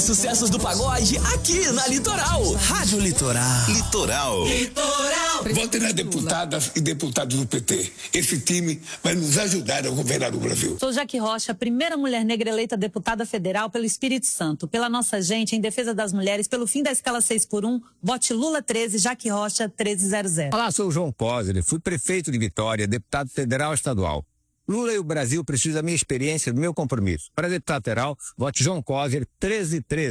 maiores sucessos do pagode aqui na Litoral. Rádio Litoral. Litoral. Litoral. Vote nas deputadas e deputados do PT. Esse time vai nos ajudar a governar o Brasil. Sou Jaque Rocha, a primeira mulher negra eleita deputada federal pelo Espírito Santo. Pela nossa gente, em defesa das mulheres, pelo fim da escala 6x1, vote Lula 13, Jaque Rocha 1300. Olá, sou o João Poser, fui prefeito de Vitória, deputado federal e estadual. Lula e o Brasil precisam da minha experiência e do meu compromisso. Para deputado federal, vote João Poser 1313.